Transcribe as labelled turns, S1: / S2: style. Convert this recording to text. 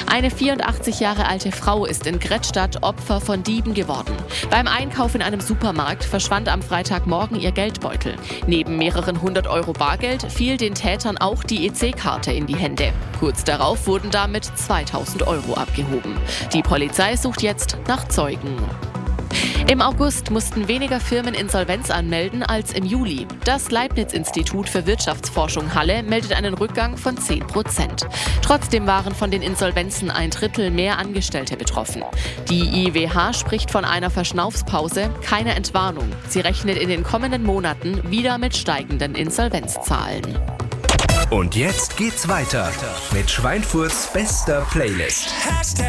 S1: Eine 84 Jahre alte Frau ist in Grettstadt Opfer von Dieben geworden. Beim Einkauf in einem Supermarkt verschwand am Freitagmorgen ihr Geldbeutel. Neben mehreren 100 Euro Bargeld fiel den Tätern auch die EC-Karte in die Hände. Kurz darauf wurden damit 2000 Euro abgehoben. Die Polizei sucht jetzt nach Zeugen. Im August mussten weniger Firmen Insolvenz anmelden als im Juli. Das Leibniz-Institut für Wirtschaftsforschung Halle meldet einen Rückgang von 10%. Trotzdem waren von den Insolvenzen 1/3 mehr Angestellte betroffen. Die IWH spricht von einer Verschnaufspause, keiner Entwarnung. Sie rechnet in den kommenden Monaten wieder mit steigenden Insolvenzzahlen.
S2: Und jetzt geht's weiter mit Schweinfurts bester Playlist.